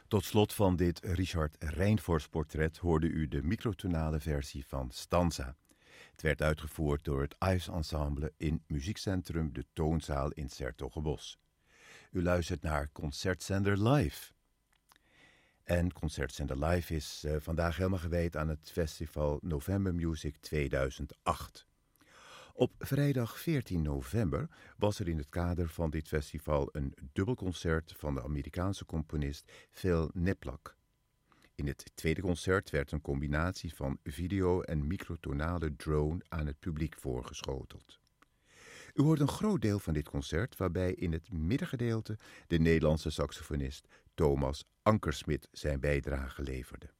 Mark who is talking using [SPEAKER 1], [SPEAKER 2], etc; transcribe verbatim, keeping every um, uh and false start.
[SPEAKER 1] Tot slot van dit Richard Rijnfors portret hoorde u de microtonale versie van Stanza. Het werd uitgevoerd door het Ives Ensemble in muziekcentrum De Toonzaal in 's-Hertogenbosch. U luistert naar Concertzender Live. En Concertzender Live is uh, vandaag helemaal gewijd aan het festival November Music tweeduizend acht. Op vrijdag veertien november was er in het kader van dit festival een dubbelconcert van de Amerikaanse componist Phil Neplak. In het tweede concert werd een combinatie van video en microtonale drone aan het publiek voorgeschoteld. U hoort een groot deel van dit concert waarbij in het middengedeelte de Nederlandse saxofonist Thomas Ankersmit zijn bijdrage leverde.